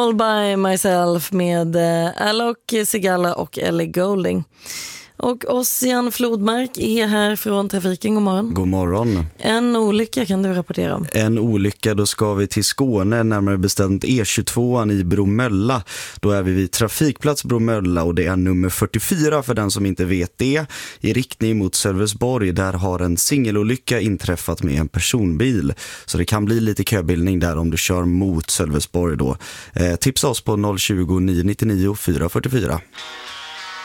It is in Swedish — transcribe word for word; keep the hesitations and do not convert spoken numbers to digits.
All by myself med Alok Sigala och Ellie Goulding. Och Ossian Flodmark är här från trafiken. God morgon. God morgon. En olycka kan du rapportera om. En olycka, då ska vi till Skåne, närmare bestämt E tjugotvå i Bromölla. Då är vi vid trafikplats Bromölla och det är nummer fyrtiofyra för den som inte vet det. I riktning mot Sölvesborg, där har en singelolycka inträffat med en personbil. Så det kan bli lite köbildning där om du kör mot Sölvesborg då. Eh, tipsa oss på noll tjugo, nio nio nio, fyra fyra fyra.